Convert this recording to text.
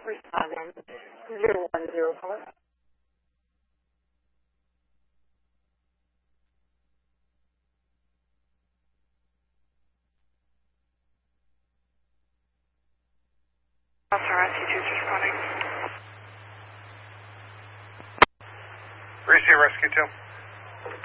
Responding 010 caller. Rescue 2 is responding. Rescue 2.